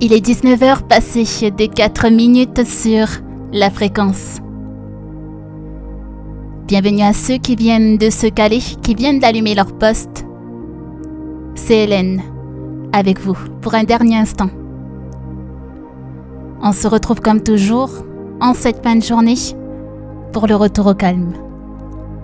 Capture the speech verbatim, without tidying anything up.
Il est dix-neuf heures passées des quatre minutes sur la fréquence. Bienvenue à ceux qui viennent de se caler, qui viennent d'allumer leur poste. C'est Hélène, avec vous, pour un dernier instant. On se retrouve comme toujours, en cette fin de journée, pour le retour au calme.